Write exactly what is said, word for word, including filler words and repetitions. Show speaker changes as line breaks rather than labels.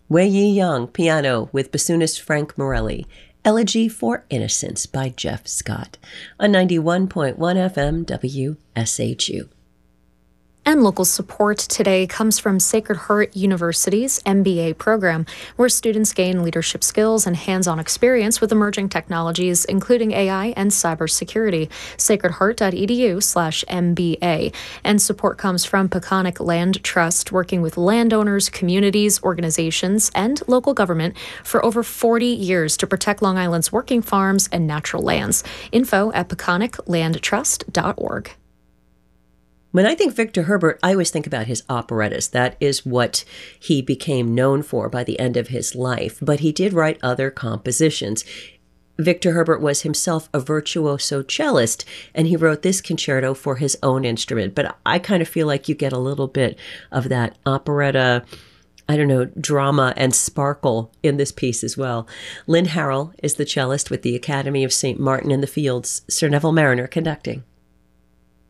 Wei Yi Young, piano with bassoonist Frank Morelli. Elegy for Innocence by Jeff Scott on ninety-one point one F M W S H U.
And local support today comes from Sacred Heart University's M B A program, where students gain leadership skills and hands-on experience with emerging technologies, including A I and cybersecurity. sacredheart.edu slash MBA. And support comes from Peconic Land Trust, working with landowners, communities, organizations, and local government for over forty years to protect Long Island's working farms and natural lands. Info at peconic land trust dot org.
When I think Victor Herbert, I always think about his operettas. That is what he became known for by the end of his life. But he did write other compositions. Victor Herbert was himself a virtuoso cellist, and he wrote this concerto for his own instrument. But I kind of feel like you get a little bit of that operetta, I don't know, drama and sparkle in this piece as well. Lynn Harrell is the cellist with the Academy of Saint Martin in the Fields. Sir Neville Mariner conducting.